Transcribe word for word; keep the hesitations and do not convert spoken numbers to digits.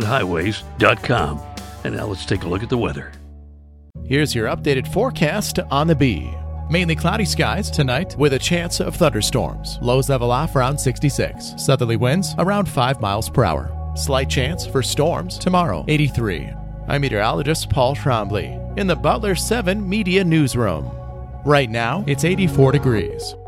highways dot com. And now let's take a look at the weather. Here's your updated forecast on the Bee. Mainly cloudy skies tonight with a chance of thunderstorms. Lows level off around sixty-six. Southerly winds around five miles per hour. Slight chance for storms tomorrow, eighty-three. I'm meteorologist Paul Trombley in the Butler seven Media Newsroom. Right now, it's eighty-four degrees.